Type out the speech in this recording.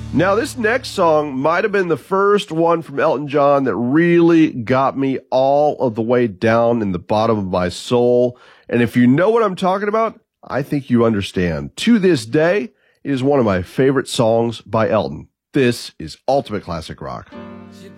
Now, this next song might have been the first one from Elton John that really got me all of the way down in the bottom of my soul. And if you know what I'm talking about, I think you understand. To this day, it is one of my favorite songs by Elton. This is Ultimate Classic Rock. She